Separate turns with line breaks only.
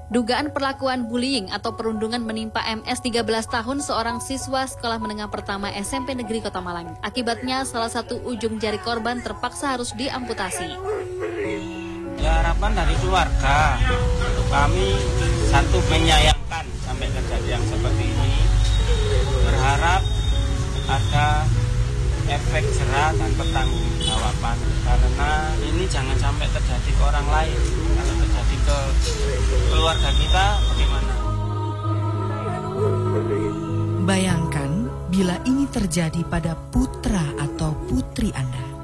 Dugaan perlakuan bullying atau perundungan menimpa MS 13 tahun seorang siswa sekolah menengah pertama SMP Negeri Kota Malang. Akibatnya salah satu ujung jari korban terpaksa harus diamputasi.
Ya, harapan dari keluarga, kami satu menyayangkan sampai kejadian seperti ini. Berharap ada efek jerah dan pertanggungjawaban, karena ini jangan sampai terjadi ke orang lain. Kalau terjadi ke keluarga kita, bagaimana?
Bayangkan bila ini terjadi pada putra atau putri Anda.